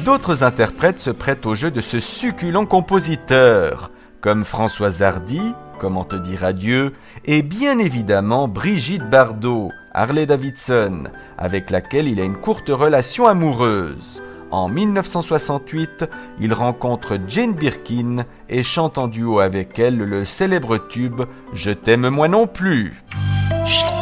D'autres interprètes se prêtent au jeu de ce succulent compositeur, comme Françoise Hardy, Comment te dire adieu, et bien évidemment Brigitte Bardot, Harley Davidson, avec laquelle il a une courte relation amoureuse. En 1968, il rencontre Jane Birkin et chante en duo avec elle le célèbre tube « Je t'aime moi non plus ».